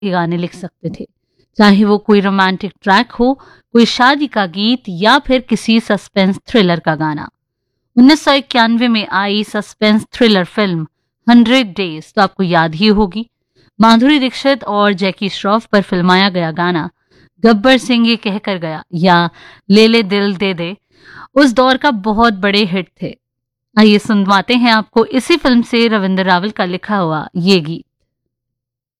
ये गाने लिख सकते थे, चाहे वो कोई रोमांटिक ट्रैक हो, कोई शादी का गीत या फिर किसी सस्पेंस थ्रिलर का गाना। 1991 में आई सस्पेंस थ्रिलर फिल्म 100 डेज तो आपको याद ही होगी। माधुरी दीक्षित और जैकी श्रॉफ पर फिल्माया गया गाना गब्बर सिंह ये कहकर गया या ले दिल दे दे उस दौर का बहुत बड़े हिट थे। आइए सुनवाते हैं आपको इसी फिल्म से रविंद्र रावल का लिखा हुआ ये गीत।